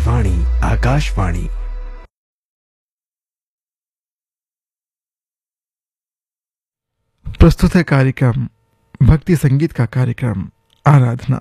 वाणी आकाशवाणी। प्रस्तुत है कार्यक्रम भक्ति संगीत का कार्यक्रम आराधना।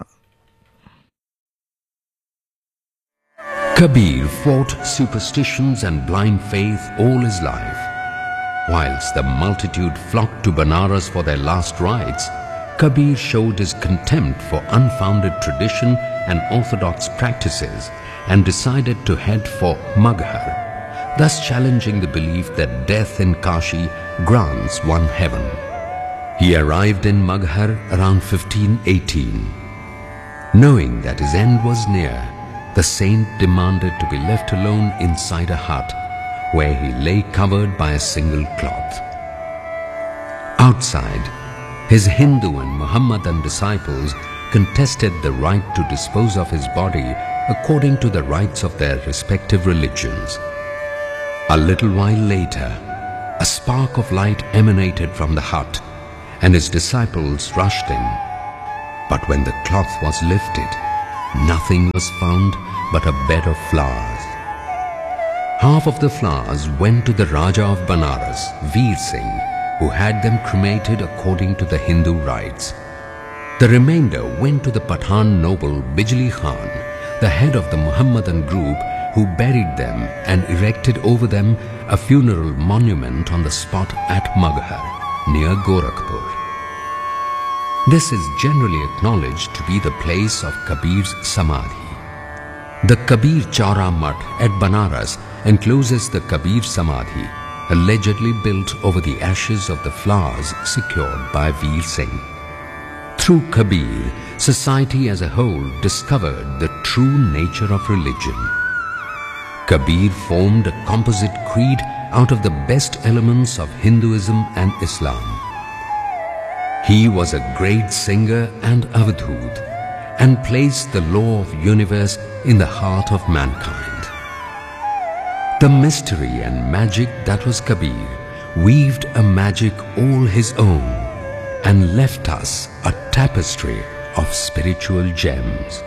Kabir fought superstitions and blind faith all his life. Whilst the multitude flocked to Banaras for their last rites, Kabir showed his contempt for unfounded tradition and orthodox practices and decided to head for Maghar, thus challenging the belief that death in Kashi grants one heaven. He arrived in Maghar around 1518. Knowing that his end was near, the saint demanded to be left alone inside a hut where he lay covered by a single cloth. Outside, his Hindu and Muhammadan disciples contested the right to dispose of his body according to the rites of their respective religions. A little while later, a spark of light emanated from the hut, and his disciples rushed in. But when the cloth was lifted, nothing was found but a bed of flowers. Half of the flowers went to the Raja of Banaras, Veer Singh, who had them cremated according to the Hindu rites. The remainder went to the Pathan noble Bijli Khan, the head of the Muhammadan group, who buried them and erected over them a funeral monument on the spot at Maghar, near Gorakhpur. This is generally acknowledged to be the place of Kabir's Samadhi. The Kabir Chaura Mutt at Banaras encloses the Kabir Samadhi, allegedly built over the ashes of the flowers secured by Veer Singh. Through Kabir, society as a whole discovered the true nature of religion. Kabir formed a composite creed out of the best elements of Hinduism and Islam. He was a great singer and avadhut, and placed the law of universe in the heart of mankind. The mystery and magic that was Kabir weaved a magic all his own and left us a tapestry of spiritual gems.